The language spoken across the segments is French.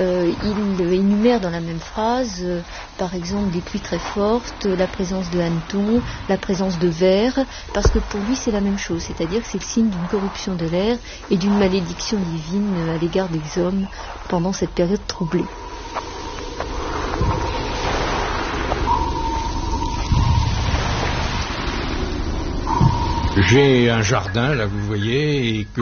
il énumère dans la même phrase, par exemple, des pluies très fortes, la présence de hannetons, la présence de vers, parce que pour lui c'est la même chose, c'est-à-dire que c'est le signe d'une corruption de l'air et d'une malédiction divine à l'égard des hommes pendant cette période troublée. J'ai un jardin, là vous voyez, et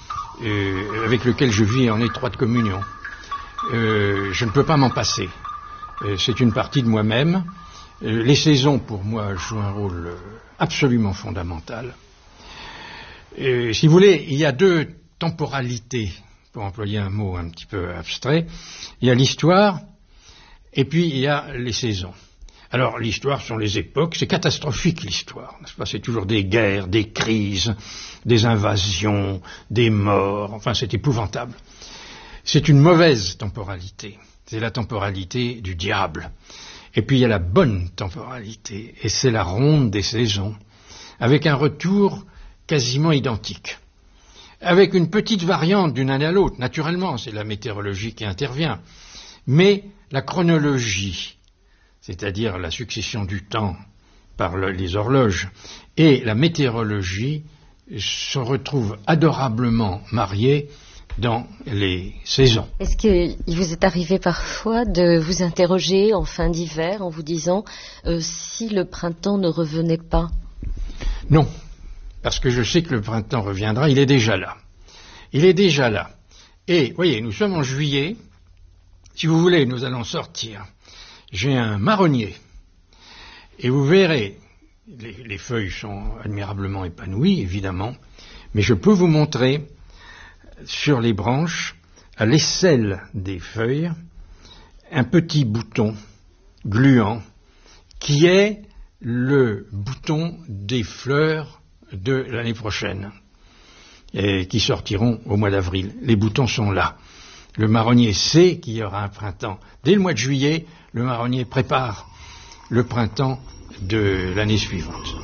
avec lequel je vis en étroite communion. Je ne peux pas m'en passer. C'est une partie de moi-même. Les saisons, pour moi, jouent un rôle absolument fondamental. Si vous voulez, il y a deux temporalités, pour employer un mot un petit peu abstrait. Il y a l'histoire, et puis il y a les saisons. Alors, l'histoire sont les époques, c'est catastrophique l'histoire, n'est-ce pas? C'est toujours des guerres, des crises, des invasions, des morts, enfin c'est épouvantable. C'est une mauvaise temporalité, c'est la temporalité du diable. Et puis il y a la bonne temporalité, et c'est la ronde des saisons, avec un retour quasiment identique. Avec une petite variante d'une année à l'autre, naturellement, c'est la météorologie qui intervient, mais la chronologie, c'est-à-dire la succession du temps par les horloges, et la météorologie se retrouvent adorablement mariées dans les saisons. Est-ce qu'il vous est arrivé parfois de vous interroger en fin d'hiver en vous disant si le printemps ne revenait pas? Non, parce que je sais que le printemps reviendra, il est déjà là. Il est déjà là. Et, voyez, nous sommes en juillet, si vous voulez, nous allons sortir. J'ai un marronnier, et vous verrez, les feuilles sont admirablement épanouies, évidemment, mais je peux vous montrer sur les branches, à l'aisselle des feuilles, un petit bouton gluant, qui est le bouton des fleurs de l'année prochaine, et qui sortiront au mois d'avril. Les boutons sont là. Le marronnier sait qu'il y aura un printemps. Dès le mois de juillet, le marronnier prépare le printemps de l'année suivante.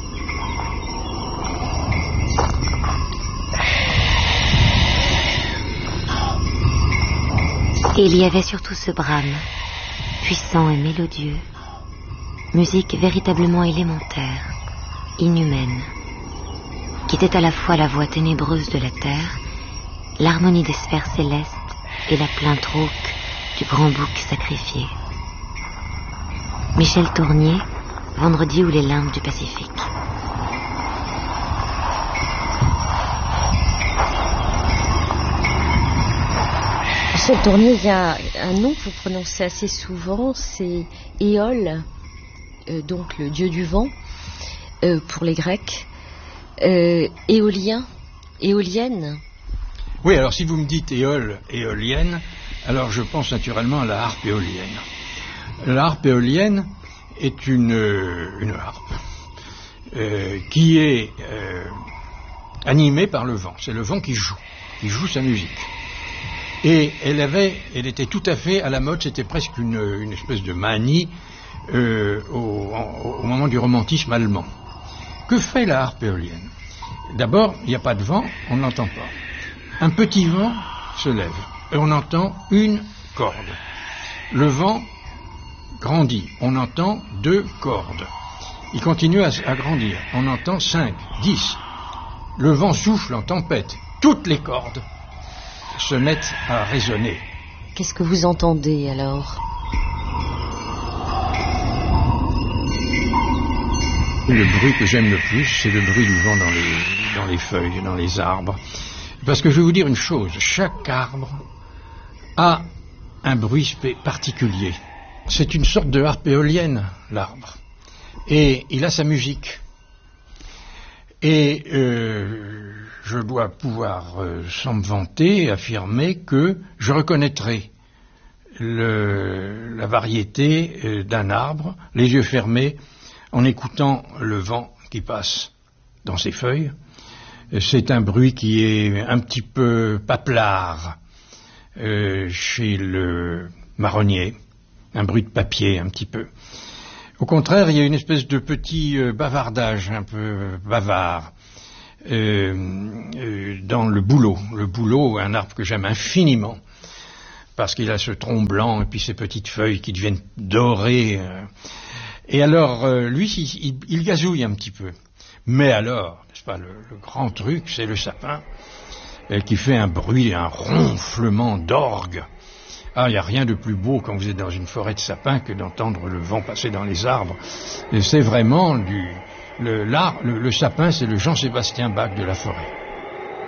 Et il y avait surtout ce brame, puissant et mélodieux, musique véritablement élémentaire, inhumaine, qui était à la fois la voix ténébreuse de la terre, l'harmonie des sphères célestes et la plainte rauque du grand bouc sacrifié. Michel Tournier, Vendredi ou les limbes du Pacifique. Michel Tournier, il y a un nom que vous prononcez assez souvent, c'est Éole, donc le dieu du vent, pour les Grecs. Éolien, éolienne. Oui, alors si vous me dites éole, éolienne, alors je pense naturellement à la harpe éolienne. La harpe éolienne est une harpe qui est animée par le vent. C'est le vent qui joue sa musique. Et elle était tout à fait à la mode, c'était presque une espèce de manie au moment du romantisme allemand. Que fait la harpe éolienne? D'abord, il n'y a pas de vent, on ne l'entend pas. Un petit vent se lève et on entend une corde. Le vent grandit, on entend 2 cordes. Il continue à grandir, on entend 5, 10. Le vent souffle en tempête, toutes les cordes se mettent à résonner. Qu'est-ce que vous entendez alors? Le bruit que j'aime le plus, c'est le bruit du vent dans les feuilles, dans les arbres. Parce que je vais vous dire une chose, chaque arbre a un bruit particulier. C'est une sorte de harpe éolienne, l'arbre. Et il a sa musique. Et je dois pouvoir, sans me vanter, affirmer que je reconnaîtrai la variété d'un arbre, les yeux fermés, en écoutant le vent qui passe dans ses feuilles. C'est un bruit qui est un petit peu paplard chez le marronnier, un bruit de papier un petit peu. Au contraire, il y a une espèce de petit bavardage un peu bavard dans le bouleau. Le bouleau, un arbre que j'aime infiniment parce qu'il a ce tronc blanc et puis ces petites feuilles qui deviennent dorées. Et alors, lui, il gazouille un petit peu. Mais alors, n'est-ce pas, le grand truc, c'est le sapin qui fait un bruit, un ronflement d'orgue. Ah, il n'y a rien de plus beau quand vous êtes dans une forêt de sapins que d'entendre le vent passer dans les arbres. Et c'est vraiment le sapin, c'est le Jean-Sébastien Bach de la forêt.